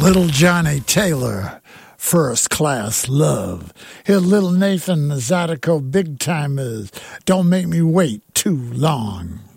Little Johnny Taylor, First Class Love. Here, Little Nathan, the Zydeco Big Timers, Don't Make Me Wait Too Long.